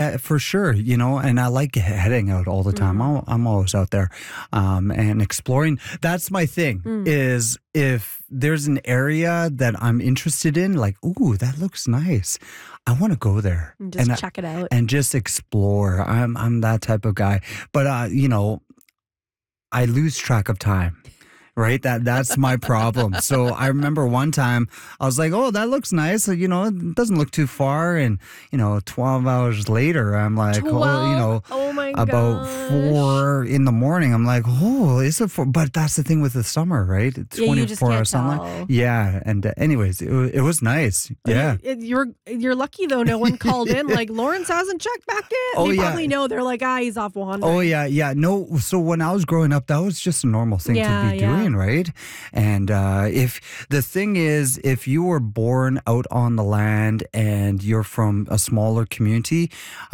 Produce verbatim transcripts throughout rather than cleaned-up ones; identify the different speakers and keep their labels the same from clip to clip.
Speaker 1: yeah, for sure. You know, and I like heading out all the time.
Speaker 2: Mm.
Speaker 1: I'm, I'm always out there um, and exploring. That's my thing
Speaker 2: Mm.
Speaker 1: is if there's an area that I'm interested in, like, ooh, that looks nice. I want to go there.
Speaker 2: And just
Speaker 1: and
Speaker 2: check it out.
Speaker 1: And just explore. I'm, I'm that type of guy. But, uh, you know, I lose track of time. Right? That that's my problem. So I remember one time I was like, oh, that looks nice. You know, it doesn't look too far. And, you know, twelve hours later, I'm like,
Speaker 2: twelve?
Speaker 1: oh, you know,
Speaker 2: oh my
Speaker 1: about
Speaker 2: gosh.
Speaker 1: four in the morning. I'm like, oh, is it four? But that's the thing with the summer, right?
Speaker 2: Yeah, you just
Speaker 1: hour
Speaker 2: can't
Speaker 1: sunlight.
Speaker 2: tell.
Speaker 1: Yeah. And uh, anyways, it, wa- it was nice. Yeah.
Speaker 2: It- it- You're you're lucky though. No one called in. Like Lawrence hasn't checked back in.
Speaker 1: Oh,
Speaker 2: they
Speaker 1: yeah.
Speaker 2: probably know. They're like, ah, he's off wandering.
Speaker 1: Oh, yeah, yeah. No, so when I was growing up, that was just a normal thing
Speaker 2: Yeah,
Speaker 1: to be
Speaker 2: yeah.
Speaker 1: doing, right? And uh, if the thing is, if you were born out on the land and you're from a smaller community,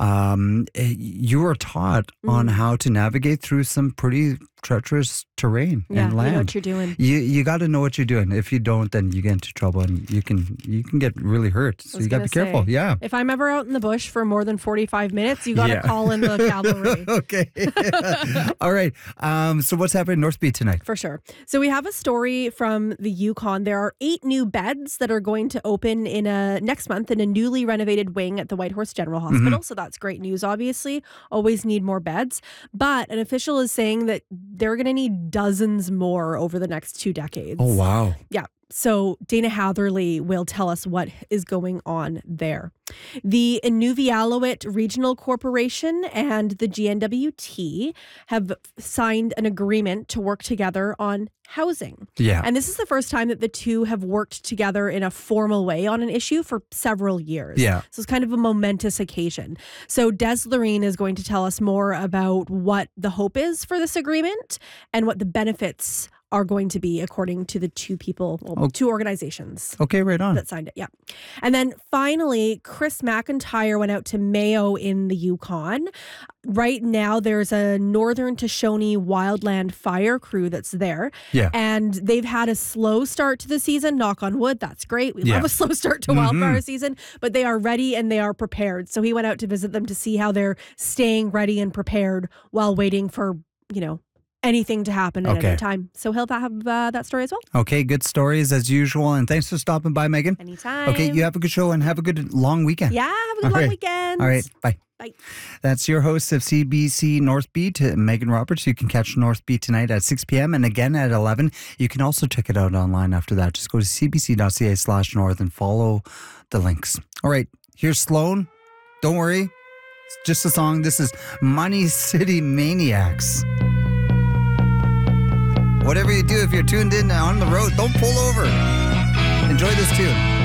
Speaker 1: um, eh, you are taught on
Speaker 2: Mm.
Speaker 1: how to navigate through some pretty treacherous terrain
Speaker 2: Yeah,
Speaker 1: and
Speaker 2: you
Speaker 1: land.
Speaker 2: know what you're doing.
Speaker 1: You you got to know what you're doing. If you don't, then you get into trouble and you can you can get really hurt. So
Speaker 2: was
Speaker 1: you got to be
Speaker 2: gonna
Speaker 1: careful.
Speaker 2: say.
Speaker 1: Yeah.
Speaker 2: If I'm ever out in the bush for more than forty-five minutes, you got to
Speaker 1: Yeah.
Speaker 2: call in the cavalry.
Speaker 1: Okay. All right. Um, so what's happening in North Beach tonight?
Speaker 2: For sure. So we have a story from the Yukon. There are eight new beds that are going to open in a next month in a newly renovated wing at the Whitehorse General Hospital. So that's great news, obviously. Always need more beds. But an official is saying that they're going to need dozens more over the next two decades.
Speaker 1: Oh, wow.
Speaker 2: Yeah. So Dana Hatherley will tell us what is going on there. The Inuvialuit Regional Corporation and the G N W T have signed an agreement to work together on housing.
Speaker 1: Yeah.
Speaker 2: And this is the first time that the two have worked together in a formal way on an issue for several years.
Speaker 1: Yeah.
Speaker 2: So it's kind of a momentous occasion. So Des Loreen is going to tell us more about what the hope is for this agreement and what the benefits are going to be according to the two people, well,
Speaker 1: Oh.
Speaker 2: two organizations
Speaker 1: Okay, right on.
Speaker 2: that signed it. Yeah. And then finally, Chris McIntyre went out to Mayo in the Yukon. Right now, there's a Northern Shoshone wildland fire crew that's there.
Speaker 1: Yeah.
Speaker 2: And they've had a slow start to the season. Knock on wood. That's great. We
Speaker 1: Yeah.
Speaker 2: love a slow start to
Speaker 1: Mhm.
Speaker 2: wildfire season, but they are ready and they are prepared. So he went out to visit them to see how they're staying ready and prepared while waiting for, you know, anything to happen at
Speaker 1: Okay.
Speaker 2: any time. So he'll have uh, that story as well.
Speaker 1: Okay, good stories as usual. And thanks for stopping by, Megan.
Speaker 2: Anytime.
Speaker 1: Okay, you have a good show and have a good long weekend.
Speaker 2: Yeah, have a good
Speaker 1: All
Speaker 2: long
Speaker 1: right.
Speaker 2: weekend.
Speaker 1: All right, bye.
Speaker 2: Bye.
Speaker 1: That's your host of C B C North Beat, Megan Roberts. You can catch North Beat tonight at six p.m. and again at eleven. You can also check it out online after that. Just go to cbc.ca slash north and follow the links. All right, here's Sloan. Don't worry. It's just a song. This is Money City Maniacs. Whatever you do, if you're tuned in on the road, don't pull over. Enjoy this tune.